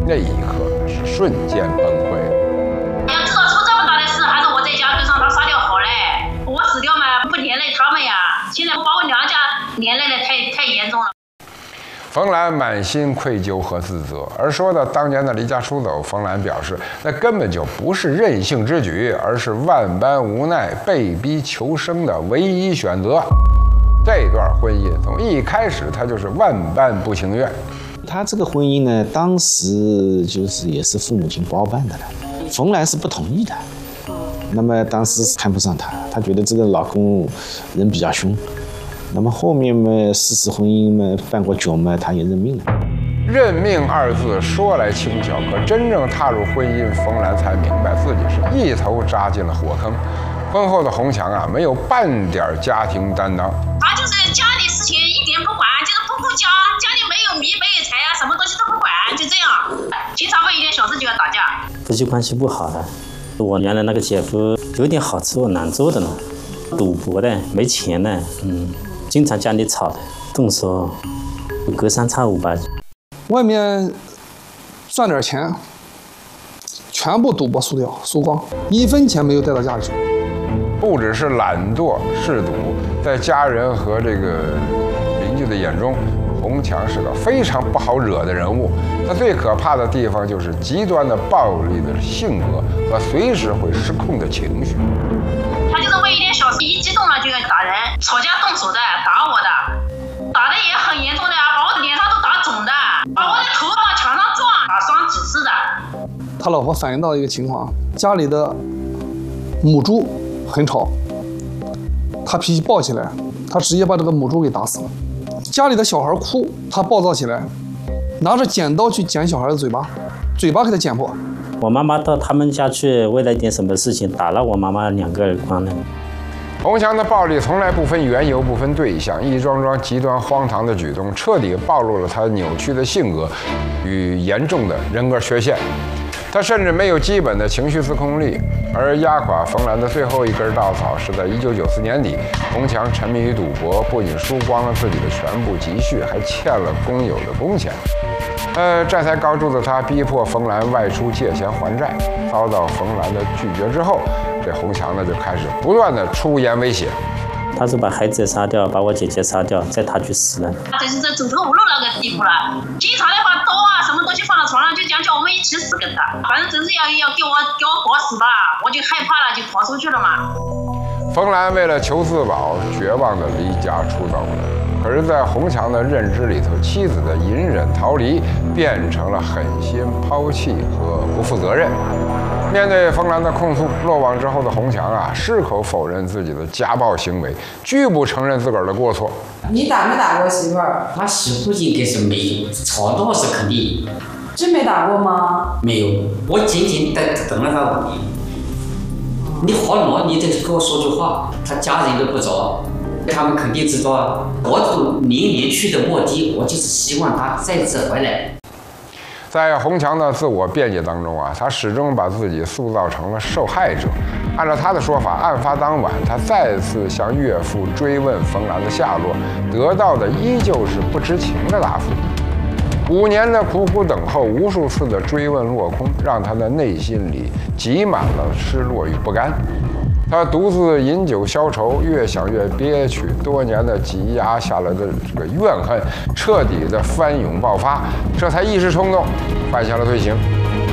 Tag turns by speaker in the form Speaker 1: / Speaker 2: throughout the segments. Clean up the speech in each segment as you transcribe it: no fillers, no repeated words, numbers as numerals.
Speaker 1: 那一刻是瞬间崩溃。
Speaker 2: 要知道出这么大的事，还是我在家就让他杀掉好嘞。我死掉嘛，不连累他们呀。现在把我娘家连累的太严重了。
Speaker 1: 冯兰满心愧疚和自责，而说到当年的离家出走，冯兰表示，那根本就不是任性之举，而是万般无奈、被逼求生的唯一选择。这段婚姻从一开始，他就是万般不情愿。
Speaker 3: 他这个婚姻呢，当时就是也是父母亲包办的了，冯兰是不同意的。那么当时看不上他觉得这个老公人比较凶。那么后面嘛，4次婚姻嘛，犯过酒嘛，他也认命了。
Speaker 1: 认命二字说来轻巧，可真正踏入婚姻，冯兰才明白自己是一头扎进了火坑。婚后的洪强啊，没有半点家庭担当。
Speaker 2: 他就是家里事情一点不管，就是不顾家，家里没有米没有财啊，什么东西都不管，就这样。经常为一点小事就要打架。
Speaker 4: 夫妻关系不好的，我原来那个姐夫有点好吃我难做的呢，赌博的，没钱的，经常家里吵的，动手隔三差五吧。
Speaker 5: 外面赚点钱，全部赌博输光，1分钱没有带到家里去。
Speaker 1: 不只是懒惰嗜赌，在家人和这个邻居的眼中，洪强是个非常不好惹的人物。他最可怕的地方就是极端的暴力的性格和随时会失控的情绪。
Speaker 2: 他就是为一点小事一激动了就要打人，吵架动手的，打我的，打的也很严重的，把我脸上都打肿的，把我的头往墙上撞，打双指似的。
Speaker 5: 他老婆反映到一个情况，家里的母猪很吵，他脾气暴起来，他直接把这个母猪给打死了。家里的小孩哭，他暴躁起来，拿着剪刀去剪小孩的嘴巴给他剪破。
Speaker 4: 我妈妈到他们家去，为了一点什么事情打了我妈妈2个耳光呢。
Speaker 1: 洪强的暴力从来不分缘由，不分对象，一桩桩极端荒唐的举动，彻底暴露了他扭曲的性格与严重的人格缺陷。他甚至没有基本的情绪自控力，而压垮冯兰的最后一根稻草是在1994年底，洪强沉迷于赌博，不仅输光了自己的全部积蓄，还欠了工友的工钱。债台高筑的他逼迫冯兰外出借钱还债，遭到冯兰的拒绝之后，这洪强呢就开始不断的出言威胁。
Speaker 4: 他是把孩子杀掉，把我姐姐杀掉，再他去死了。
Speaker 2: 这是走投无路那个地步了，经常的把刀啊什么东西放到床上，就讲叫我们一起死跟他，反正真是要给我搞死吧，我就害怕了，就逃出去了嘛。
Speaker 1: 冯兰为了求自保，绝望地离家出走了。可是，在洪强的认知里头，妻子的隐忍逃离变成了狠心抛弃和不负责任。面对冯兰的控诉，落网之后的洪强啊，矢口否认自己的家暴行为，拒不承认自个儿的过错。
Speaker 6: 你打没打过媳妇儿？
Speaker 7: 他媳妇应该是没有，吵闹是肯定。
Speaker 6: 真没打过吗？
Speaker 7: 没有，我仅仅等了他5年。你好恼，你得跟我说句话，他家人都不着。他们肯定知道，我都年去的目的，我就是希望他再次回来。
Speaker 1: 在洪强的自我辩解当中啊，他始终把自己塑造成了受害者。按照他的说法，案发当晚，他再次向岳父追问冯兰的下落，得到的依旧是不知情的答复。5年的苦苦等候，无数次的追问落空，让他的内心里挤满了失落与不甘。他独自饮酒消愁，越想越憋屈，多年的积压下来的这个怨恨彻底的翻涌爆发，这才一时冲动犯下了罪行。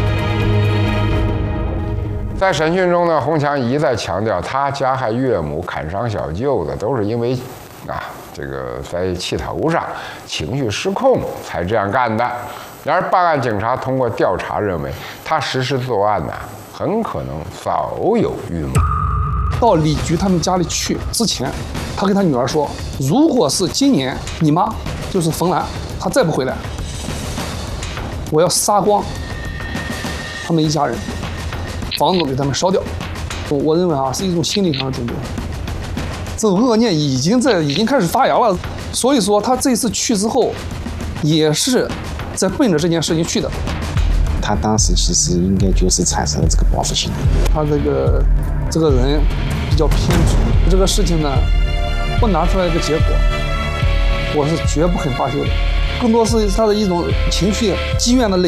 Speaker 1: 在审讯中呢，洪强一再强调，他加害岳母、砍伤小舅子都是因为这个在气头上情绪失控才这样干的。然而办案警察通过调查认为，他实施作案很可能早有预谋。
Speaker 5: 到李局他们家里去之前，他跟他女儿说，如果是今年你妈就是冯兰，她再不回来，我要杀光他们一家人，房子给他们烧掉。我认为是一种心理上的准备，这种恶念已经开始发芽了。所以说他这次去之后，也是在奔着这件事情去的。
Speaker 3: 他当时其实应该就是产生了这个报复心理。
Speaker 5: 他这个人比较偏执，这个事情呢，不拿出来一个结果，我是绝不肯罢休的。更多是他的一种情绪积怨的累